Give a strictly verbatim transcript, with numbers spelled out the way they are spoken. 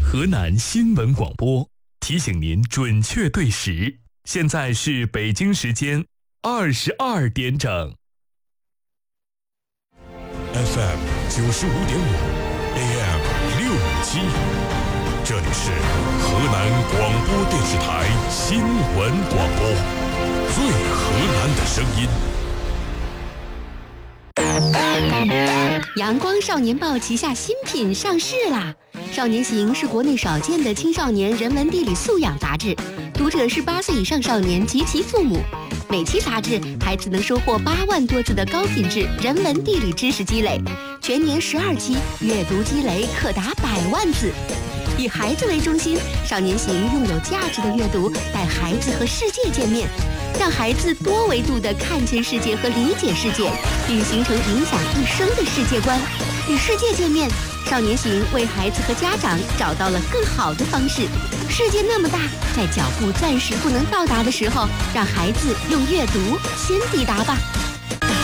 河南新闻广播提醒您准确对时，现在是北京时间二十二点整。 F M 九十五点五 ，A M 六五七，这里是河南广播电视台新闻广播，最河南的声音。 阳光少年报旗下新品上市啦！少年行是国内少见的青少年人文地理素养杂志，读者是八岁以上少年及其父母。每期杂志，孩子能收获八万多字的高品质人文地理知识积累，全年十二期，阅读积累可达百万字。以孩子为中心，少年行用有价值的阅读带孩子和世界见面，让孩子多维度地看见世界和理解世界，并形成影响一生的世界观。与世界见面，少年行为孩子和家长找到了更好的方式。世界那么大，在脚步暂时不能到达的时候，让孩子用阅读先抵达吧。